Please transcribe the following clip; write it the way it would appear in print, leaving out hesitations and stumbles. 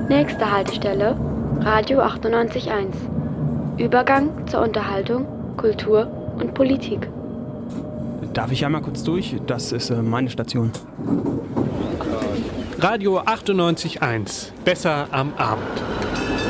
Nächste Haltestelle, Radio 98.1. Übergang zur Unterhaltung, Kultur und Politik. Darf ich einmal kurz durch? Das ist meine Station. Radio 98.1. Besser am Abend.